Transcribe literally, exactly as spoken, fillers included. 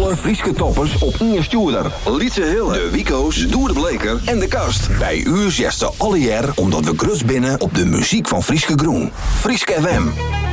alle Frieske toppers op één stuurder. Lietse Hille, de Wico's, Doer de Bleker en de Kast. Bij u zesde alle jaar omdat we grus binnen op de muziek van Frieske Groen. Frieske F M.